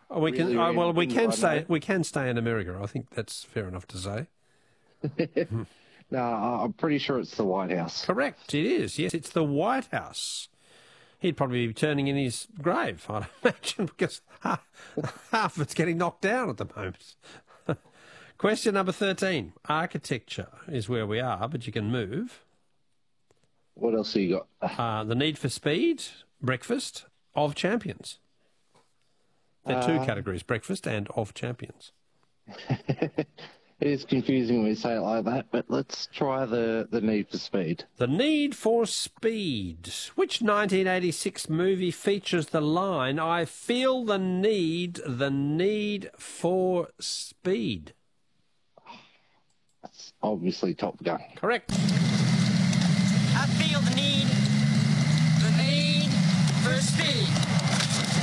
We can. Really Well, we random, can I stay. know. We can stay in America. I think that's fair enough to say. No, I'm pretty sure it's the White House. Correct. It is. Yes, it's the White House. He'd probably be turning in his grave, I'd imagine, because half of it's getting knocked down at the moment. Question number 13. Architecture is where we are, but you can move. What else have you got? The Need for Speed, Breakfast, Of Champions. There are two categories, Breakfast and Of Champions. It is confusing when we say it like that, but let's try the Need for Speed. The Need for Speed. Which 1986 movie features the line, I feel the need for speed? That's obviously Top Gun. Correct. I feel the need for speed.